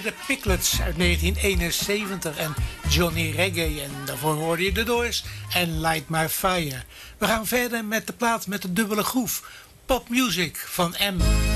de Piglets uit 1971 en Johnny Reggae. En daarvoor hoorde je The Doors en Light My Fire. We gaan verder met de plaat met de dubbele groef. Pop Music van M.